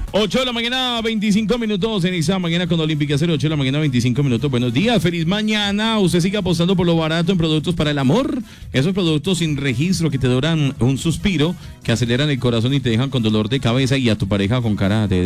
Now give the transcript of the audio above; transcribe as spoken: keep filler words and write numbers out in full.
ocho de la mañana, veinticinco minutos en esa mañana con Olímpica Cero, ocho de la mañana, veinticinco minutos. Buenos días, feliz mañana. Usted sigue apostando por lo barato en productos para el amor. Esos productos sin registro que te duran un suspiro, que aceleran el corazón y te dejan con dolor de cabeza y a tu pareja con cara de